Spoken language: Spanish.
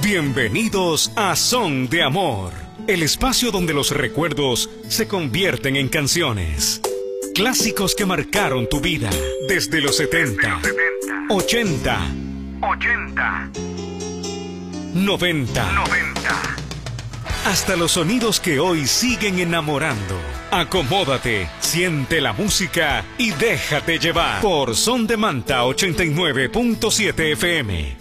Bienvenidos a Son de Amor, el espacio donde los recuerdos se convierten en canciones. Clásicos que marcaron tu vida desde los 70, 80, 90, hasta los sonidos que hoy siguen enamorando. Acomódate, siente la música y déjate llevar por Son de Manta 89.7 FM.